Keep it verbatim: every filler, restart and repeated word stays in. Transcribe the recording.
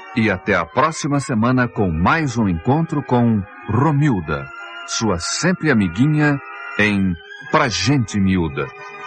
E até a próxima semana com mais um encontro com Romilda, sua sempre amiguinha em Pra Gente Miúda.